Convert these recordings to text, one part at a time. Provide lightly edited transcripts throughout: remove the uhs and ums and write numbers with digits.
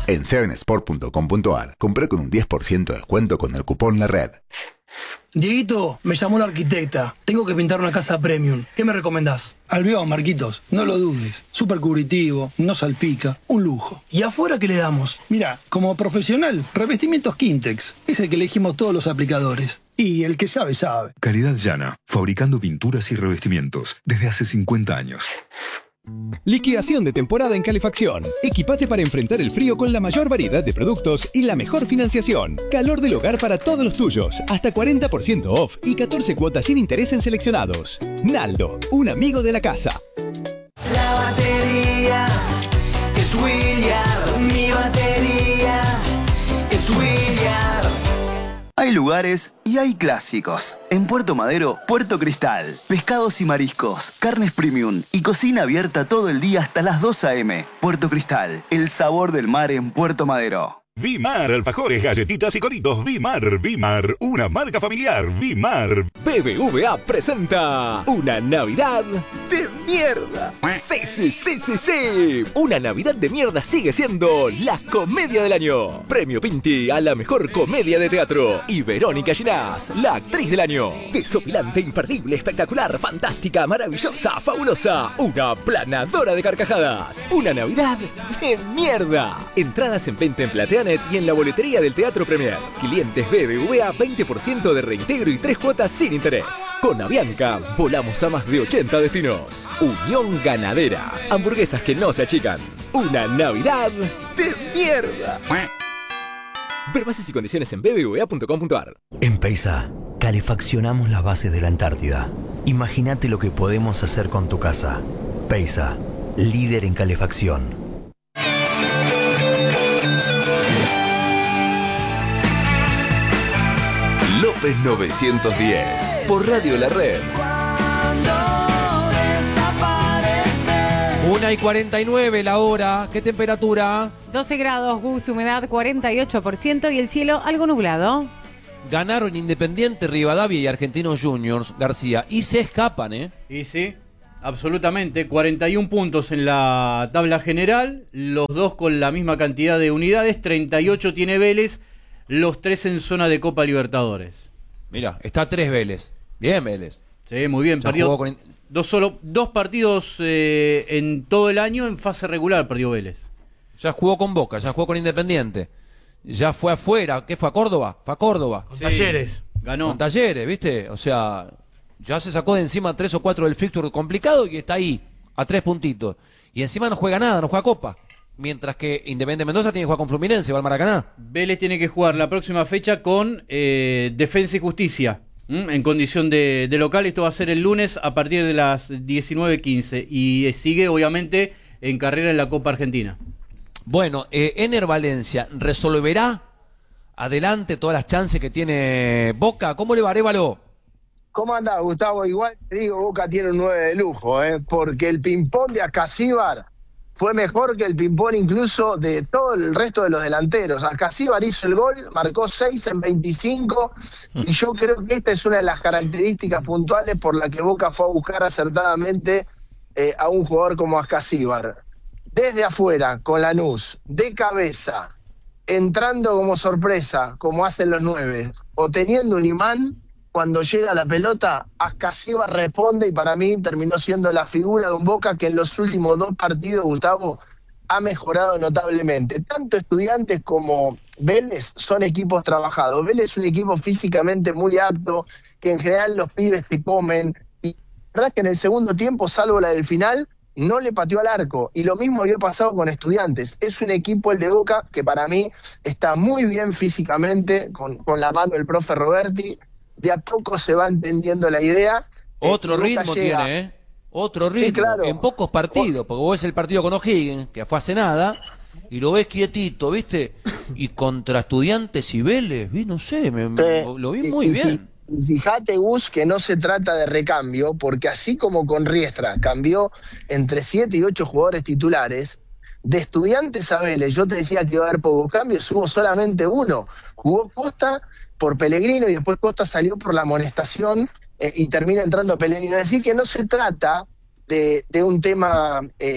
En 7sport.com.ar, compré con un 10% de descuento con el cupón La Red. Dieguito, me llamó la arquitecta. Tengo que pintar una casa premium. ¿Qué me recomendás? Albión, Marquitos, no lo dudes. Súper cubritivo, no salpica, un lujo. ¿Y afuera qué le damos? Mira, como profesional, revestimientos Quintex. Es el que elegimos todos los aplicadores. Y el que sabe, sabe. Calidad Llana, fabricando pinturas y revestimientos desde hace 50 años. Liquidación de temporada en calefacción. Equipate para enfrentar el frío con la mayor variedad de productos y la mejor financiación. Calor del hogar para todos los tuyos. Hasta 40% off y 14 cuotas sin interés en seleccionados. Naldo, un amigo de la casa. La batería es Williard. Mi batería es Williard. Hay lugares y hay clásicos. En Puerto Madero, Puerto Cristal. Pescados y mariscos, carnes premium y cocina abierta todo el día hasta las 2 a.m. Puerto Cristal, el sabor del mar en Puerto Madero. Vimar, alfajores, galletitas y coritos. Vimar, una marca familiar. Vimar. BBVA presenta una Navidad de mierda. Sí. Una Navidad de mierda sigue siendo la comedia del año. Premio Pinti a la mejor comedia de teatro. Y Verónica Ginás, la actriz del año. Desopilante, imperdible, espectacular, fantástica, maravillosa, fabulosa. Una planadora de carcajadas. Una Navidad de mierda. Entradas en venta en Plateanet y en la boletería del Teatro Premier. Clientes BBVA, 20% de reintegro y 3 cuotas sin interés. Con Avianca, volamos a más de 80 destinos. Unión Ganadera. Hamburguesas que no se achican. Una Navidad de mierda. Ver bases y condiciones en bbva.com.ar. En Peisa, calefaccionamos las bases de la Antártida. Imagínate lo que podemos hacer con tu casa. Peisa, líder en calefacción. López 910 por Radio La Red. 1:49 la hora. ¿Qué temperatura? 12 grados, Gus, humedad 48% y el cielo algo nublado. Ganaron Independiente, Rivadavia y Argentinos Juniors, García. Y se escapan, ¿eh? Y sí, absolutamente. 41 puntos en la tabla general. Los dos con la misma cantidad de unidades. 38 tiene Vélez. Los 3 en zona de Copa Libertadores. Mira, está 3 Vélez. Bien, Vélez. Sí, muy bien. Perdió dos partidos en todo el año en fase regular, perdió Vélez. Ya jugó con Boca, ya jugó con Independiente. Ya fue afuera. ¿Qué fue? ¿A Córdoba? Fue a Córdoba. Con Talleres. Ganó. Con Talleres, ¿viste? O sea, ya se sacó de encima 3 o 4 del fixture complicado y está ahí, a 3 puntitos. Y encima no juega nada, no juega Copa. Mientras que Independiente Mendoza tiene que jugar con Fluminense, va al Maracaná. Vélez tiene que jugar la próxima fecha con Defensa y Justicia, en condición de local. Esto va a ser el lunes a partir de las 19:15. Y sigue, obviamente, en carrera en la Copa Argentina. Bueno, Ener Valencia, ¿resolverá adelante todas las chances que tiene Boca? ¿Cómo le va, Arévalo? ¿Cómo andás, Gustavo? Igual te digo, Boca tiene un 9 de lujo, porque el ping-pong de Acasíbar fue mejor que el ping-pong incluso de todo el resto de los delanteros. Acasíbar hizo el gol, marcó 6 en 25, y yo creo que esta es una de las características puntuales por la que Boca fue a buscar acertadamente a un jugador como Acasíbar. Desde afuera, con Lanús, de cabeza, entrando como sorpresa, como hacen los 9, o teniendo un imán. Cuando llega la pelota, Acasíbar responde y para mí terminó siendo la figura de un Boca que en los últimos 2 partidos, Gustavo, ha mejorado notablemente. Tanto Estudiantes como Vélez son equipos trabajados. Vélez es un equipo físicamente muy apto, que en general los pibes se comen. Y la verdad es que en el segundo tiempo, salvo la del final, no le pateó al arco. Y lo mismo había pasado con Estudiantes. Es un equipo, el de Boca, que para mí está muy bien físicamente, con la mano del profe Roberti. De a poco se va entendiendo la idea. Otro ritmo tiene, ¿eh? Otro ritmo. Sí, claro. En pocos partidos, porque vos ves el partido con O'Higgins, que fue hace nada, y lo ves quietito, ¿viste? Y contra Estudiantes y Vélez, no sé, lo vi muy bien. Fíjate, Gus, que no se trata de recambio, porque así como con Riestra cambió entre 7 y 8 jugadores titulares, de Estudiantes a Vélez, yo te decía que iba a haber pocos cambios, hubo solamente uno. Jugó Costa por Pellegrino y después Costa salió por la amonestación y termina entrando Pellegrino. Es decir, que no se trata de un tema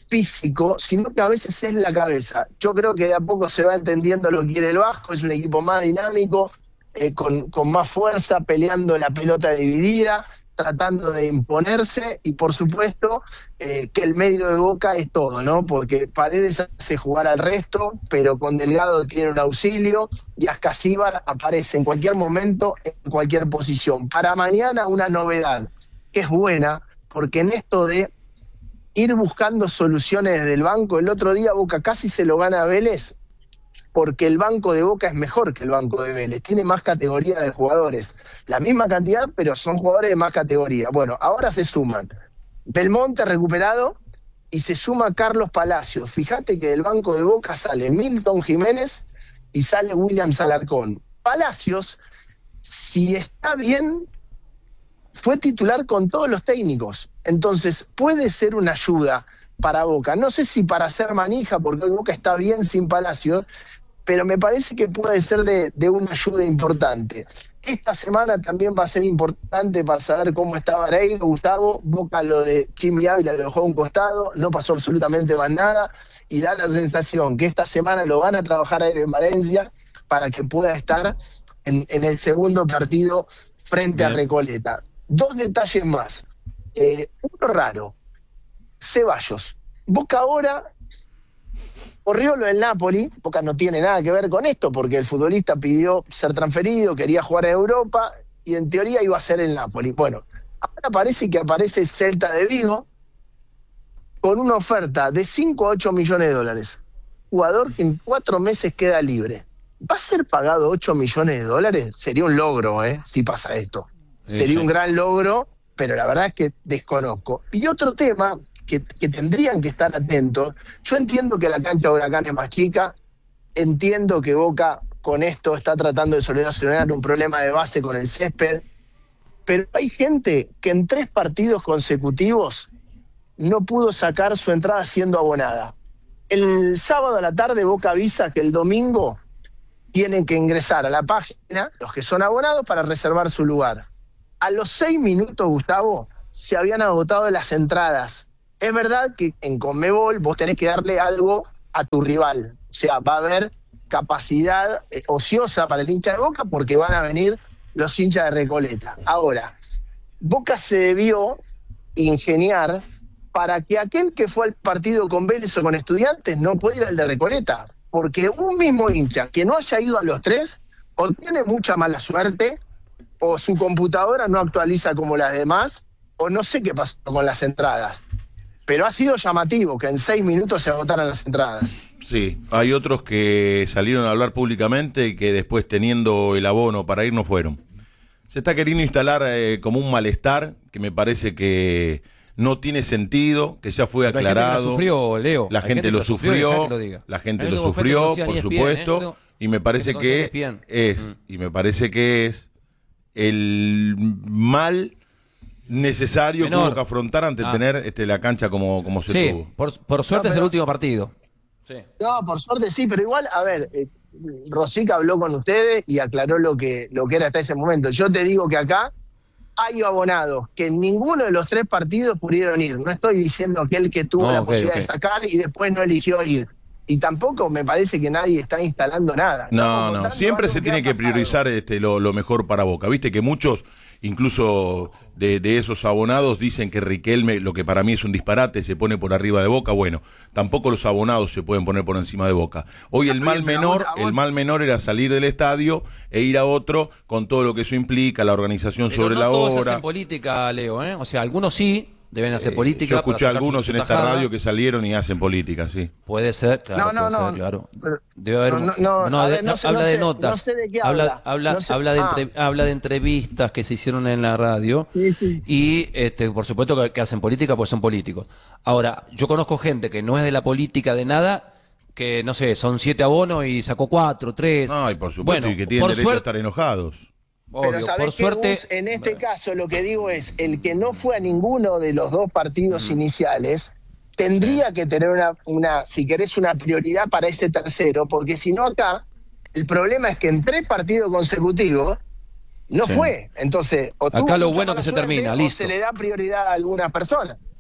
físico, sino que a veces es la cabeza. Yo creo que de a poco se va entendiendo lo que quiere el Vasco, es un equipo más dinámico, con más fuerza, peleando la pelota dividida, tratando de imponerse, y por supuesto que el medio de Boca es todo, ¿no? Porque Paredes hace jugar al resto, pero con Delgado tiene un auxilio, y Ascasíbar aparece en cualquier momento, en cualquier posición. Para mañana una novedad, que es buena, porque en esto de ir buscando soluciones desde el banco, el otro día Boca casi se lo gana a Vélez, porque el banco de Boca es mejor que el banco de Vélez, tiene más categoría de jugadores, la misma cantidad, pero son jugadores de más categoría. Bueno, ahora se suman Belmonte recuperado y se suma Carlos Palacios. Fíjate que del banco de Boca sale Milton Jiménez y sale William Alarcón. Palacios, si está bien, fue titular con todos los técnicos, entonces puede ser una ayuda para Boca. No sé si para hacer manija, porque hoy Boca está bien sin Palacios, pero me parece que puede ser de una ayuda importante. Esta semana también va a ser importante para saber cómo está Vareiro, Gustavo. Boca lo de Jimmy Ávila lo dejó a un costado, no pasó absolutamente más nada, y da la sensación que esta semana lo van a trabajar a él en Valencia para que pueda estar en el segundo partido frente a Recoleta. Dos detalles más. Uno raro, Ceballos. Boca ahora corrió lo del Napoli. Boca no tiene nada que ver con esto, porque el futbolista pidió ser transferido, quería jugar en Europa, y en teoría iba a ser el Napoli. Bueno, ahora parece que aparece Celta de Vigo con una oferta de 5 a 8 millones de dólares. Jugador que en 4 meses queda libre. ¿Va a ser pagado 8 millones de dólares? Sería un logro, si pasa esto. Sería un gran logro, pero la verdad es que desconozco. Y otro tema que tendrían que estar atentos, yo entiendo que la cancha de Huracán es más chica, entiendo que Boca con esto está tratando de solucionar un problema de base con el césped, pero hay gente que en 3 partidos consecutivos no pudo sacar su entrada siendo abonada. El sábado a la tarde Boca avisa que el domingo tienen que ingresar a la página los que son abonados para reservar su lugar. A los 6 minutos, Gustavo, se habían agotado las entradas. Es verdad que en Conmebol vos tenés que darle algo a tu rival. O sea, va a haber capacidad ociosa para el hincha de Boca porque van a venir los hinchas de Recoleta. Ahora, Boca se debió ingeniar para que aquel que fue al partido con Vélez o con Estudiantes no pueda ir al de Recoleta. Porque un mismo hincha que no haya ido a los 3 o tiene mucha mala suerte, o su computadora no actualiza como las demás, o no sé qué pasó con las entradas. Pero ha sido llamativo que en 6 minutos se agotaran las entradas. Sí, hay otros que salieron a hablar públicamente y que después, teniendo el abono para ir, no fueron. Se está queriendo instalar como un malestar que me parece que no tiene sentido, que ya fue aclarado. La gente lo sufrió, Leo. La gente lo sufrió, la gente lo sufrió, por supuesto, y me parece que es el mal necesario que hubo que afrontar ante tener la cancha como se tuvo. Por suerte es el último partido. Sí. No, por suerte sí, pero igual, a ver, Rosica habló con ustedes y aclaró lo que era hasta ese momento. Yo te digo que acá hay abonados que en ninguno de los 3 partidos pudieron ir. No estoy diciendo que el que tuvo la posibilidad de sacar y después no eligió ir. Y tampoco me parece que nadie está instalando nada. No, siempre se tiene que priorizar lo mejor para Boca. Viste que muchos, incluso de esos abonados, dicen que Riquelme, lo que para mí es un disparate, se pone por arriba de Boca. Bueno, tampoco los abonados se pueden poner por encima de Boca. Hoy el mal menor era salir del estadio e ir a otro con todo lo que eso implica, la organización sobre la hora. Todos hacen política, Leo, O sea, algunos sí deben hacer política. Yo escuché a algunos en esta radio que salieron y hacen política, sí. Puede ser, claro. Claro. Debe haber habla de notas. No sé de qué habla de entrevistas que se hicieron en la radio. Sí. Y por supuesto que hacen política porque son políticos. Ahora, yo conozco gente que no es de la política de nada, que no sé, son 7 abonos y sacó 4, 3. Ay, por supuesto, y que tienen derecho a estar enojados. Pero por suerte, en este caso lo que digo es, el que no fue a ninguno de los 2 partidos iniciales tendría que tener una, si querés, una prioridad para ese tercero, porque si no acá, el problema es que en 3 partidos consecutivos no fue. Entonces, o acá lo bueno que se termina, listo. O se le da prioridad a algunas personas.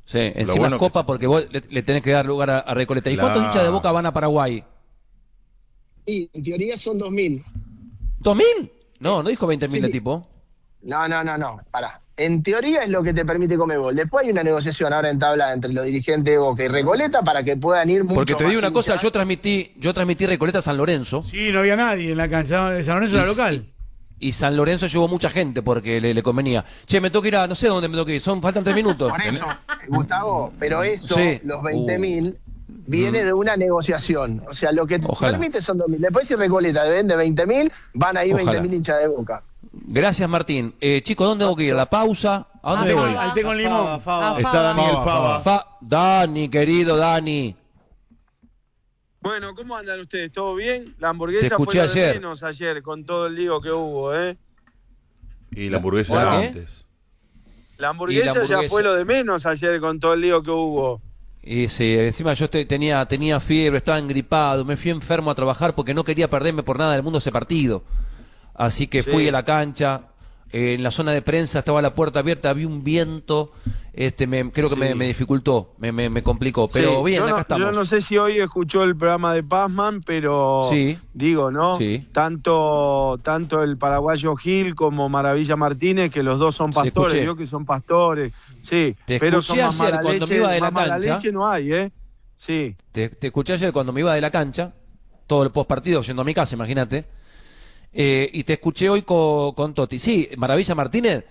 Sí, encima es Copa porque vos le tenés que dar lugar a Recoleta. ¿Y cuántos hinchas de Boca van a Paraguay? Y en teoría son 2.000. ¿2.000? No dijo 20.000 de tipo. No, pará. En teoría es lo que te permite Conmebol. Después hay una negociación ahora entablada entre los dirigentes de Boca y Recoleta para que puedan ir mucho. Porque te digo más una cosa, hinchas. yo transmití Recoleta a San Lorenzo. Sí, no había nadie en la cancha de San Lorenzo, era local. Y San Lorenzo llevó mucha gente porque le convenía. Che, me tengo que ir a, no sé dónde me tengo que ir, faltan 3 minutos. Por eso, Gustavo, pero eso, Sí. los 20.000, viene de una negociación. O sea, lo que te Ojalá. permite son 2.000. Después si Recoleta vende 20.000, van a ir Ojalá. 20.000 hinchas de Boca. Gracias, Martín. Chicos, ¿dónde tengo que ir? ¿La pausa? ¿A dónde me voy? Al té con limón. Está Daniel Fava. Dani, querido Dani. Bueno, ¿cómo andan ustedes? ¿Todo bien? La hamburguesa Te escuché fue lo de ayer. menos ayer con todo el lío que hubo, ¿eh? Y la hamburguesa ¿Hola? era ¿Qué? antes. La hamburguesa, ya hamburguesa. fue lo de menos ayer con todo el lío que hubo. Y sí, encima yo tenía fiebre, estaba engripado, me fui enfermo a trabajar porque no quería perderme por nada del mundo ese partido. Así que fui a la cancha, en la zona de prensa estaba la puerta abierta, había un viento, creo que me dificultó, me complicó, pero Sí, bien, acá estamos. Yo no sé si hoy escuchó el programa de Pazman, pero Sí. digo, ¿no? Sí. Tanto el paraguayo Gil como Maravilla Martínez, que los dos son pastores, escuché. digo que son pastores, sí, Te pero escuché son más ayer mala cuando leche, me iba de la más mala cancha. leche no hay, ¿eh? Sí. Te escuché ayer cuando me iba de la cancha, todo el postpartido yendo a mi casa, imagínate. Y te escuché hoy con Totti. Sí, Maravilla Martínez.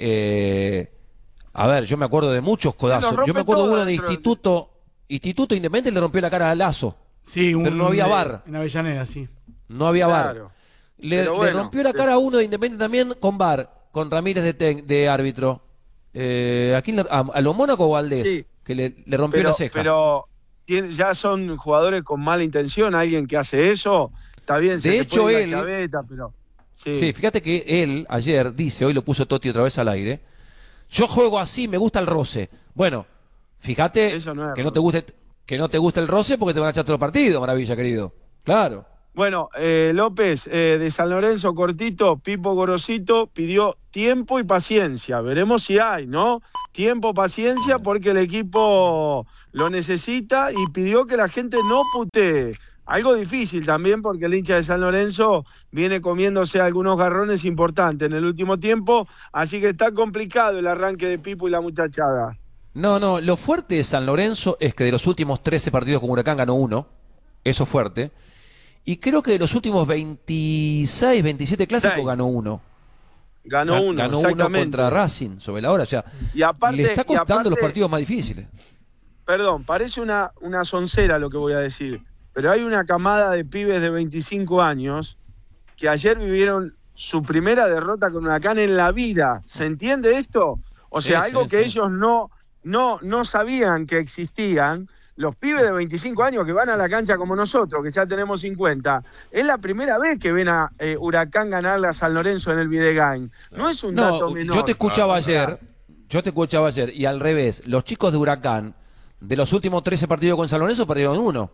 A ver, yo me acuerdo de muchos codazos. rompe Yo me acuerdo todo uno de dentro Instituto Independiente le rompió la cara a Lazo. Sí, pero no había VAR. En Avellaneda, sí. No había Claro. VAR. Le bueno, rompió la cara a uno de Independiente también con VAR, con Ramírez de árbitro. ¿A lo Mónaco o Valdés? Sí. Que le rompió la ceja. Pero ya son jugadores con mala intención, alguien que hace eso, está bien, se De te hecho, puede ir él- la chaveta, pero Sí, fíjate que él ayer dice, hoy lo puso Totti otra vez al aire, yo juego así, me gusta el roce. Bueno, fíjate Eso no es que no te guste el roce porque te van a echar todo el partido, Maravilla, querido. Claro. Bueno, López, de San Lorenzo cortito, Pipo Gorosito pidió tiempo y paciencia. Veremos si hay, ¿no? Tiempo, paciencia, porque el equipo lo necesita y pidió que la gente no putee. Algo difícil también porque el hincha de San Lorenzo viene comiéndose algunos garrones importantes en el último tiempo, así que está complicado el arranque de Pipo y la muchachada. No, lo fuerte de San Lorenzo es que de los últimos 13 partidos con Huracán ganó uno, eso es fuerte, y creo que de los últimos 26, 27 clásicos 6. ganó uno. Ganó uno, Ganó uno exactamente. contra Racing sobre la hora, o sea, Y aparte, le está costando los aparte- partidos más difíciles. Perdón, parece una soncera lo que voy a decir, pero hay una camada de pibes de 25 años que ayer vivieron su primera derrota con Huracán en la vida. ¿Se entiende esto? O sea, Sí, algo sí, que sí. ellos no sabían que existían. Los pibes de 25 años que van a la cancha como nosotros, que ya tenemos 50, es la primera vez que ven a Huracán ganarle a San Lorenzo en el Videgain. No es un dato menor. Yo te escuchaba ayer, y al revés, los chicos de Huracán, de los últimos 13 partidos con San Lorenzo, perdieron uno.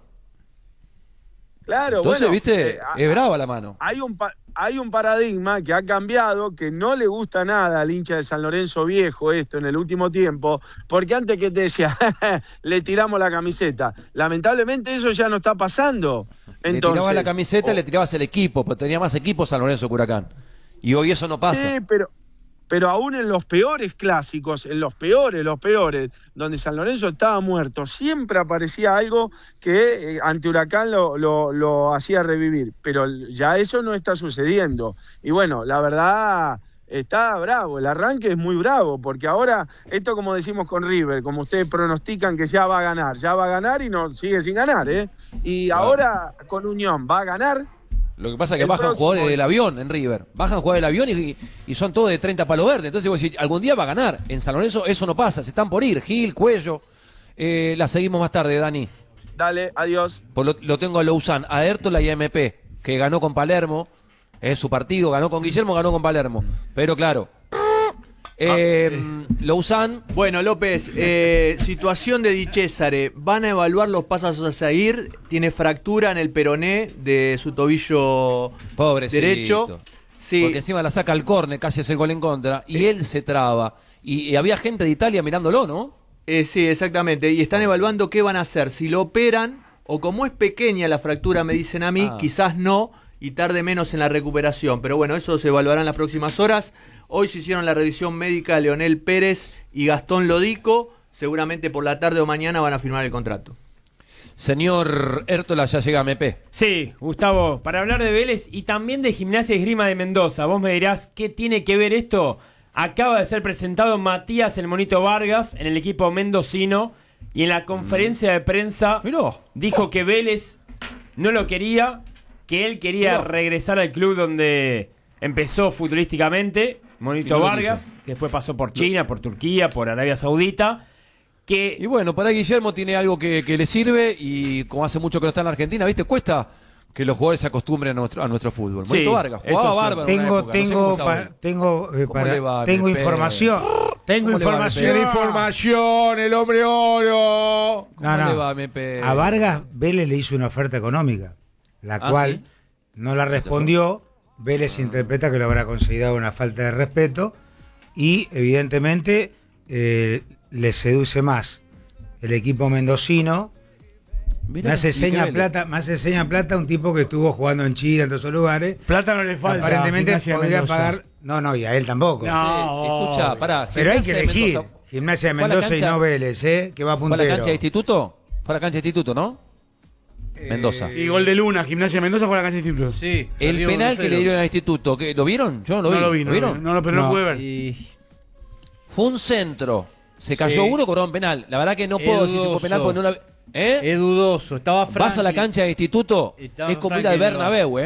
Claro, Entonces, bueno, viste, es brava la mano. Hay un paradigma que ha cambiado, que no le gusta nada al hincha de San Lorenzo viejo esto en el último tiempo, porque antes que te decía, le tiramos la camiseta. Lamentablemente eso ya no está pasando. Le Entonces, tirabas la camiseta y le tirabas el equipo, porque tenía más equipos San Lorenzo que Huracán. Y hoy eso no pasa. Sí, pero aún en los peores clásicos, en los peores, donde San Lorenzo estaba muerto, siempre aparecía algo que ante Huracán lo hacía revivir. Pero ya eso no está sucediendo. Y bueno, la verdad está bravo, el arranque es muy bravo, porque ahora, esto como decimos con River, como ustedes pronostican que ya va a ganar y no sigue sin ganar, ¿eh? Y ahora con Unión, ¿va a ganar? Lo que pasa es que El bajan próximo jugadores es- del avión en River. Bajan jugadores del avión y son todos de 30 palos verdes. Entonces vos decís, algún día va a ganar. En San Lorenzo eso no pasa. Se están por ir. Gil, Cuello. La seguimos más tarde, Dani. Dale, adiós. Lo tengo a Lausanne, a Hértola y a MP, que ganó con Palermo. Es su partido. Ganó con Guillermo, ganó con Palermo. Pero claro. Lausanne. Bueno, López, situación de Di Cesare. Van a evaluar los pasos a seguir. Tiene fractura en el peroné de su tobillo Pobrecito. derecho. Sí. Porque encima la saca al córner, casi hace el gol en contra. Y él se traba. Y había gente de Italia mirándolo, ¿no? Sí, exactamente. Y están evaluando qué van a hacer. Si lo operan o como es pequeña la fractura, me dicen a mí, quizás no y tarde menos en la recuperación. Pero bueno, eso se evaluará en las próximas horas. Hoy se hicieron la revisión médica Leonel Pérez y Gastón Lodico. Seguramente por la tarde o mañana van a firmar el contrato. Señor Hértola, ya llega MP. Sí, Gustavo, para hablar de Vélez y también de Gimnasia y Esgrima de Mendoza. Vos me dirás, ¿qué tiene que ver esto? Acaba de ser presentado Matías el Monito Vargas en el equipo mendocino y en la conferencia de prensa dijo que Vélez no lo quería, que él quería regresar al club donde empezó futbolísticamente, Monito Vargas, que después pasó por China, por Turquía, por Arabia Saudita. Y bueno, para Guillermo tiene algo que le sirve y como hace mucho que no está en la Argentina, ¿viste? Cuesta que los jugadores se acostumbren a nuestro fútbol. Monito Vargas jugaba bárbaro. Tengo información. Tengo información, el hombre oro. ¿Cómo le va, MP? A Vargas Vélez le hizo una oferta económica, la cual no la respondió. Vélez interpreta que lo habrá considerado una falta de respeto y evidentemente le seduce más el equipo mendocino. Mirá, me hace seña plata un tipo que estuvo jugando en Chile, en todos esos lugares. Plata no le falta. Aparentemente podría pagar. No, y a él tampoco. No. Escucha, pará. Pero hay que elegir. Gimnasia de Mendoza y no Vélez, que va puntero. ¿Fue a la cancha de instituto? Fue a la cancha de instituto, ¿no? Mendoza. Sí, gol de Luna, Gimnasia de Mendoza fue a la cancha de instituto. Sí. El penal que le dieron al instituto, ¿lo vieron? Yo no lo vi. No lo vi, ¿Lo vieron? No, pero no pude ver. Fue un centro. Se cayó uno, cobró un penal. La verdad que no puedo decir si fue penal porque no la... Es dudoso, estaba Frankie. Vas a la cancha de instituto, es como ir al Bernabéu,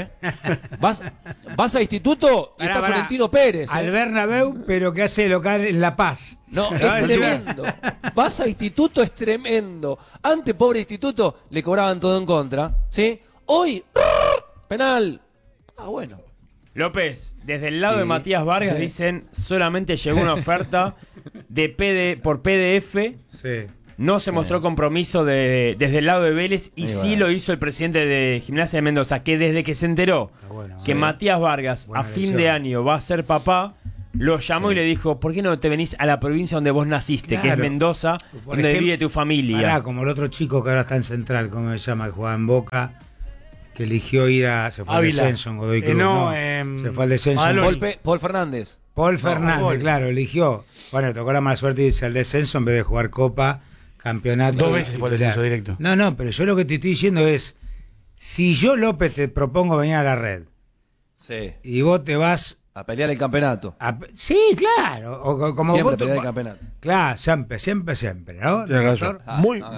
Vas a instituto y está Florentino Pérez. Al Bernabéu, pero que hace local en La Paz. No, es tremendo. Vas a instituto, es tremendo. Antes, pobre instituto, le cobraban todo en contra, ¿sí? Hoy, penal. Bueno. López, desde el lado de Matías Vargas dicen solamente llegó una oferta por PDF. Sí. No se mostró compromiso desde el lado de Vélez y sí lo hizo el presidente de Gimnasia de Mendoza, que desde que se enteró que Matías Vargas a fin de año va a ser papá, lo llamó y le dijo, ¿por qué no te venís a la provincia donde vos naciste, que es Mendoza, donde vive tu familia? Como el otro chico que ahora está en Central, ¿cómo se llama? Que jugaba en Boca, que eligió se fue al descenso en Godoy Cruz. Se fue al descenso. Paul Fernández. Paul Fernández, claro, eligió. Bueno, tocó la mala suerte y irse al descenso en vez de jugar Copa, campeonato. 2 veces fue al descenso directo. No, pero yo lo que te estoy diciendo es, si yo, López, te propongo venir a la red y vos te vas a pelear el campeonato. Sí, claro. O como siempre vos pelear el campeonato. Claro, siempre, ¿no? Tienes razón. Muy bien.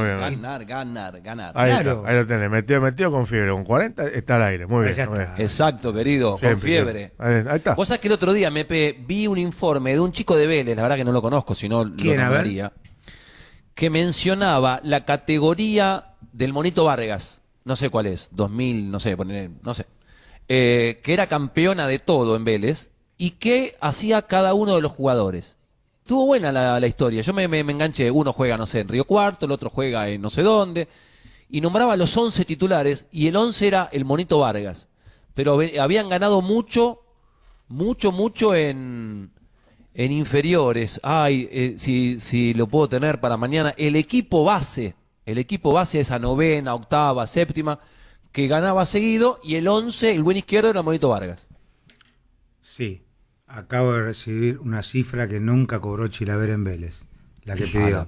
Ganar. Ahí está, ahí lo tenés. Metido con fiebre. Con 40 está al aire. Muy bien. Exacto, querido. Siempre, con fiebre. Ahí está. Vos sabés que el otro día, Mepe, vi un informe de un chico de Vélez, la verdad que no lo conozco, si no lo nombraría, que mencionaba la categoría del Monito Vargas. No sé cuál es. 2000, no sé. Que era campeona de todo en Vélez y que hacía cada uno de los jugadores. Estuvo buena la historia. Yo me enganché. Uno juega, no sé, en Río Cuarto, el otro juega en no sé dónde. Y nombraba los 11 titulares y el 11 era el Monito Vargas. Pero habían ganado mucho en inferiores. Si lo puedo tener para mañana. El equipo base, esa novena, octava, séptima, que ganaba seguido, y el 11, el buen izquierdo, era Monito Vargas. Sí, acabo de recibir una cifra que nunca cobró Chilaver en Vélez, la que pidió.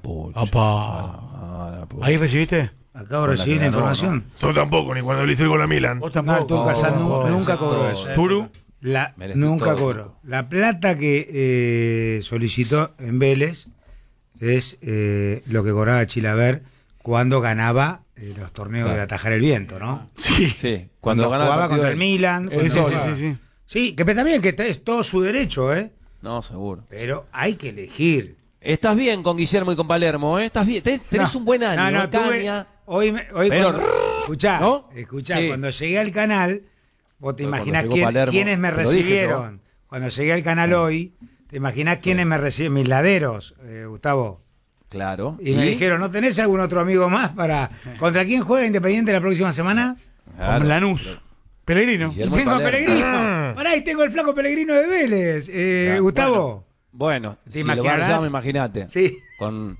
¿Ahí recibiste? Acabo de recibir la información. Yo tampoco, ni cuando le hice con la Milan. Nunca cobró eso. ¿Turu? Nunca cobró. La plata que solicitó en Vélez es lo que cobraba Chilaver cuando ganaba los torneos de atajar el viento, ¿no? Sí. Cuando jugaba contra el Milan. Sí. Sí, que también que es todo su derecho, ¿eh? No, seguro. Pero hay que elegir. Estás bien con Guillermo y con Palermo, ¿eh? Estás bien. Tenés un buen año. Hoy escuchá, cuando llegué al canal, vos te imaginás quiénes me recibieron. Cuando llegué al canal hoy, te imaginás quiénes me recibieron, mis laderos, Gustavo. Claro. Y me dijeron, ¿no tenés algún otro amigo más para... ¿Contra quién juega Independiente la próxima semana? Con Lanús. Pellegrino. Y tengo a Pellegrino. Pará, y tengo el flaco Pellegrino de Vélez. Gustavo. Bueno, ¿Te si imaginarás? lo llama, imagínate. Sí. Con...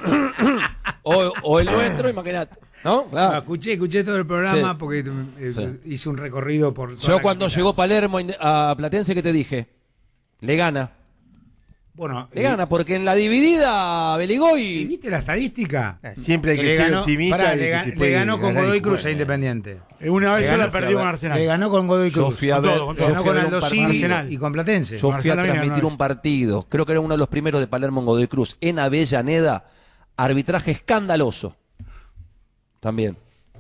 o el nuestro, imagínate. ¿No? Claro. No, escuché todo el programa Sí. porque Sí. hice un recorrido por toda Yo la cuando capital. llegó Palermo a Platense, ¿qué te dije? Le gana. Bueno, Le gana, porque en la dividida Beligoy... ¿viste la estadística? Siempre hay que ser optimista. Pará, y que se le puede ganó con ganar y Godoy Cruz jugar. a Independiente. Una vez Le sola ganó- perdió con Arsenal. Le ganó con Godoy Yo Cruz. fui a ver, Con todo, ganó con un Aldo Civi Arsenal. y con Platense. Yo fui a Arsenal transmitir ganó un partido, creo que era uno de los primeros de Palermo en Godoy Cruz, en Avellaneda, arbitraje escandaloso. También.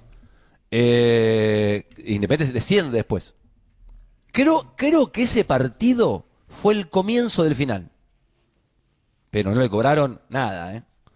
Independiente desciende después. Creo que ese partido fue el comienzo del final. Pero no le cobraron nada,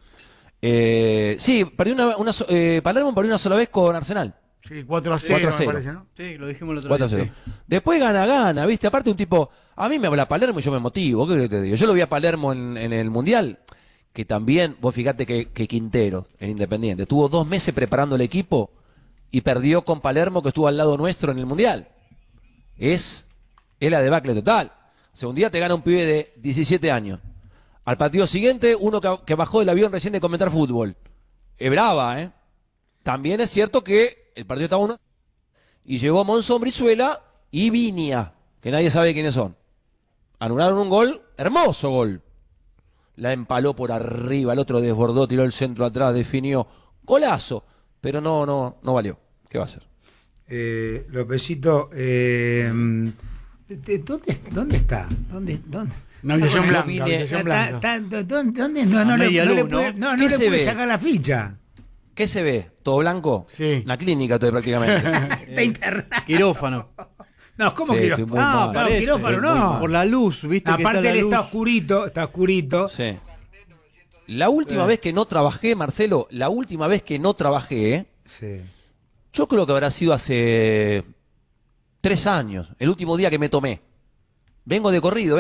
sí, perdió Palermo perdió una sola vez con Arsenal. Sí, 4-0, 4-0. me parece, ¿no? Sí, lo dijimos el otro día. 4-0. Después gana, ¿viste? Aparte un tipo, a mí me habla Palermo y yo me motivo, ¿qué querés que te digo? Yo lo vi a Palermo en el Mundial, que también, vos fíjate que Quintero, en Independiente, estuvo 2 meses preparando el equipo y perdió con Palermo, que estuvo al lado nuestro en el Mundial. Es la debacle total. O sea, un día te gana un pibe de 17 años. Al partido siguiente, uno que bajó del avión recién de comentar fútbol. Es brava, ¿eh? También es cierto que el partido estaba 1 y llegó Monzón, Brizuela y Viña, que nadie sabe quiénes son. Anularon un gol, hermoso gol. La empaló por arriba, el otro desbordó, tiró el centro atrás, definió. Golazo, pero no valió. ¿Qué va a hacer? Lopecito, ¿dónde está? ¿Dónde? Navigación Yo blanca. vine- Navigación blanca. ¿Dónde? No le ¿Qué se puede ve? sacar la ficha. ¿Qué se ve? ¿Todo blanco? Sí. Una clínica estoy prácticamente. Está internado. Quirófano. No, ¿cómo Sí, quirófano? estoy muy mal. No, quirófano no. Por la luz, ¿viste? que Aparte está él la está luz. oscurito. Sí. La última vez que no trabajé, Marcelo, Sí. yo creo que habrá sido hace 3 años, el último día que me tomé. Vengo de corrido.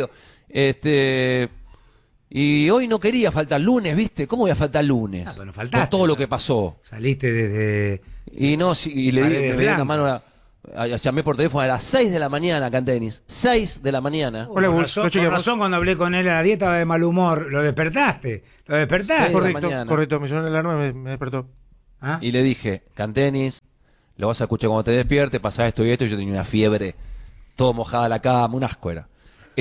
Y hoy no quería faltar lunes, ¿viste? ¿Cómo voy a faltar lunes? pero no faltaste, Por todo lo que pasó. Saliste desde... Y no, y le Paredes di una blancas. mano llamé por teléfono a las 6 de la mañana acá en tenis. 6 de la mañana. Con razón, cuando hablé con él a la dieta estaba de mal humor. Lo despertaste. Sí, de la Correcto, mañana. correcto. Me sonó la alarma y me despertó. ¿Ah? Y le dije, Cantenis, lo vas a escuchar cuando te despiertes, pasa esto y esto, y yo tenía una fiebre, todo mojada la cama, un asco era.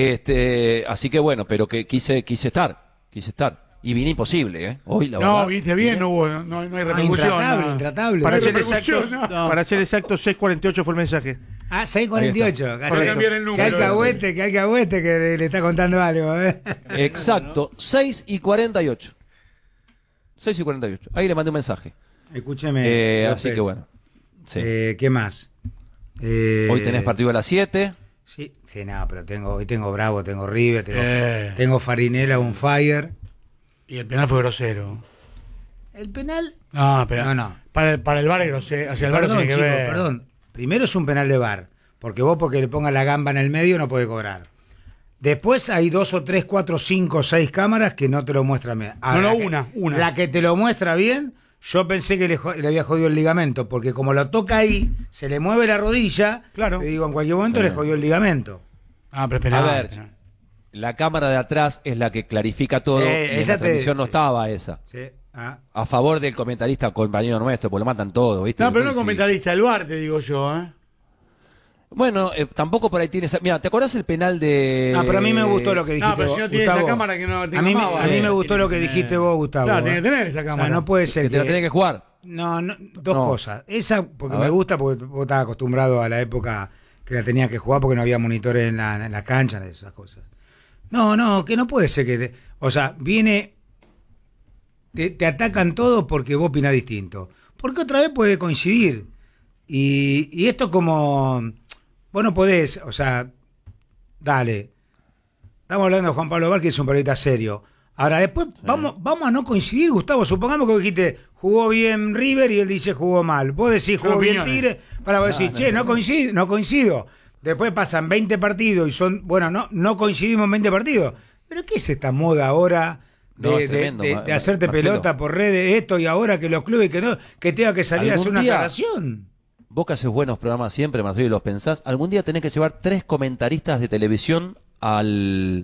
Así que bueno, pero que quise estar. Y vine imposible, ¿eh? Hoy la verdad. No, viste bien, no hubo, no hay repercusión. Intratable. Para No hay ser exactos, para ser exactos, 6:48 fue el mensaje. Ah, 6:48. Para cambiar el número. Que alcahuete que le está contando algo, ¿eh? Exacto, 6:48. 6:48. Ahí le mandé un mensaje. Escúcheme. Así que bueno. Sí. ¿Qué más? Hoy tenés partido a las 7. Sí, no, pero hoy tengo Bravo, tengo River, tengo Farinela, un Fire. Y el penal fue grosero. ¿El penal? No, pero No. Para el VAR es grosero. Hacia el VAR tiene que chicos, ver. perdón. Primero es un penal de VAR, porque porque le pongas la gamba en el medio no puede cobrar. Después hay 2 o 3, 4, 5, 6 cámaras que no te lo muestran bien. Ahora, una. La que te lo muestra bien, yo pensé que le había jodido el ligamento, porque como lo toca ahí, se le mueve la rodilla, claro. Le digo, en cualquier momento le jodió el ligamento. Ah, pero es penal. A ver, la cámara de atrás es la que clarifica todo. Y en la transmisión no estaba esa. Sí. Ah. A favor del comentarista, compañero nuestro, porque lo matan todo, ¿viste? No, pero no Muy difícil. comentarista, el VAR, te digo yo, ¿eh? Bueno, tampoco por ahí tienes. Mira, ¿te acordás el penal de.? No, pero a mí me gustó lo que dijiste. No, pero si no tiene Gustavo. esa cámara que no te A mí me gustó lo que dijiste vos, Gustavo. Claro, tiene que tener esa O sea, cámara. no puede ser Que te la tenés que jugar. No, dos No. cosas. Esa, porque A me ver. gusta, porque vos estabas acostumbrado a la época que la tenía que jugar porque no había monitores en la cancha, esas cosas. No, que no puede ser que... o sea, viene... Te atacan todos porque vos opinás distinto. Porque otra vez puede coincidir. Y esto como... Vos no podés, o sea... Dale. Estamos hablando de Juan Pablo Bar, que es un periodista serio. Ahora, después vamos a no coincidir, Gustavo. Supongamos que vos dijiste, jugó bien River y él dice jugó mal. Vos decís, jugó bien Tigre, para vos decir, che, no coincido. Después pasan 20 partidos y son, bueno, no coincidimos en 20 partidos. Pero ¿qué es esta moda ahora No, es tremendo, de hacerte Marcelo. pelota por redes, esto y ahora que los clubes que tenga que salir a hacer una aclaración? Vos que haces buenos programas siempre, Marcelo, y los pensás, algún día tenés que llevar 3 comentaristas de televisión al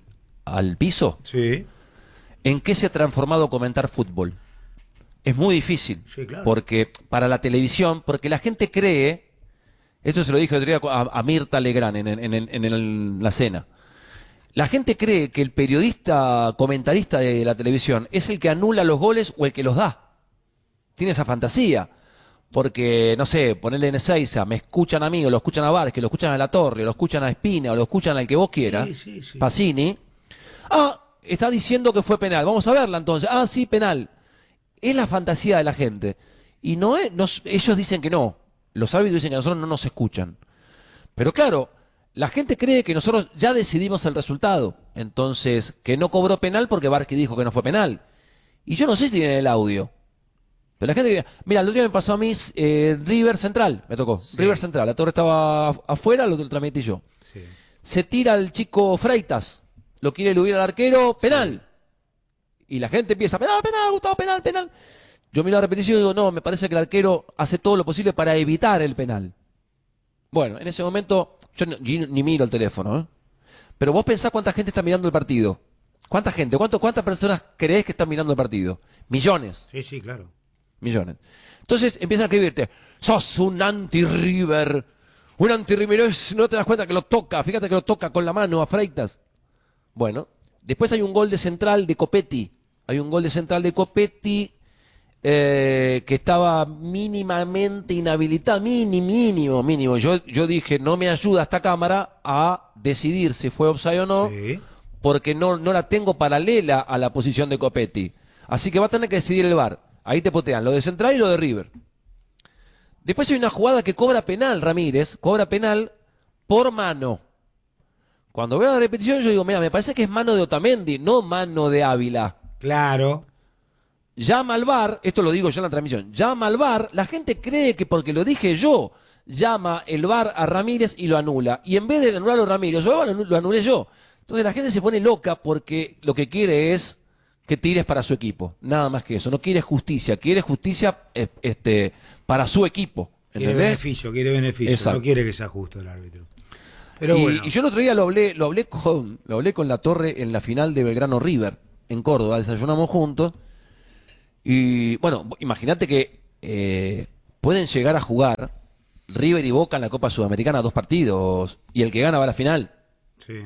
al piso, Sí. ¿en qué se ha transformado comentar fútbol? Es muy difícil, Sí, claro. porque para la televisión, porque la gente cree, esto se lo dije otro día a Mirta Legrand en la cena, la gente cree que el periodista comentarista de la televisión es el que anula los goles o el que los da. Tiene esa fantasía. Porque, no sé, ponerle en Ezeiza, me escuchan a mí, o lo escuchan a Vázquez, lo escuchan a La Torre, o lo escuchan a Espina, o lo escuchan al que vos quieras, Sí. Pacini. Está diciendo que fue penal, vamos a verla entonces. Sí, penal. Es la fantasía de la gente. Y no es, ellos dicen que no. Los árbitros dicen que nosotros no nos escuchan. Pero claro, la gente cree que nosotros ya decidimos el resultado. Entonces, que no cobró penal porque Vázquez dijo que no fue penal. Y yo no sé si tienen el audio. Pero la gente que... Mira, el otro día me pasó a mí River Central, me tocó. Sí. River Central, La Torre estaba afuera, lo transmití yo. Sí. Se tira el chico Freitas, lo quiere eludir al arquero, penal. Sí. Y la gente empieza, penal, Gustavo, penal. Yo miro la repetición y digo, no, me parece que el arquero hace todo lo posible para evitar el penal. Bueno, en ese momento yo ni miro el teléfono, ¿eh? Pero vos pensás cuánta gente está mirando el partido. ¿Cuánta gente? ¿Cuántas personas creés que están mirando el partido? Millones. Sí, claro. Millones. Entonces empiezan a escribirte, sos un anti-River, un anti-River, no te das cuenta que lo toca, fíjate que lo toca con la mano a Freitas. Bueno, después hay un gol de central de Copetti, que estaba mínimamente inhabilitado, mínimo. Yo dije, no me ayuda esta cámara a decidir si fue offside o no, porque no la tengo paralela a la posición de Copetti. Así que va a tener que decidir el VAR. Ahí te potean lo de Central y lo de River. Después hay una jugada que cobra penal, Ramírez, cobra penal por mano. Cuando veo la repetición yo digo, mira, me parece que es mano de Otamendi, no mano de Ávila. Claro. Llama al VAR, esto lo digo yo en la transmisión, llama al VAR, la gente cree que porque lo dije yo, llama el VAR a Ramírez y lo anula. Y en vez de anularlo a Ramírez, lo anulé yo. Entonces la gente se pone loca porque lo que quiere es que tires para su equipo, nada más que eso. No quiere justicia para su equipo. ¿Entendés? Quiere beneficio, exacto. No quiere que sea justo el árbitro. Pero y yo el otro día lo hablé con La Torre en la final de Belgrano River, en Córdoba, desayunamos juntos. Y bueno, imagínate que pueden llegar a jugar River y Boca en la Copa Sudamericana 2 partidos, y el que gana va a la final. Sí.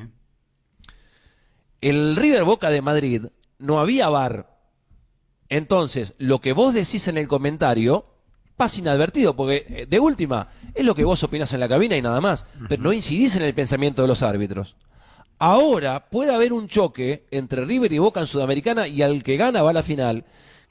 El River Boca de Madrid no había VAR. Entonces, lo que vos decís en el comentario pasa inadvertido, porque de última es lo que vos opinás en la cabina y nada más, pero no incidís en el pensamiento de los árbitros. Ahora puede haber un choque entre River y Boca en Sudamericana y al que gana va a la final,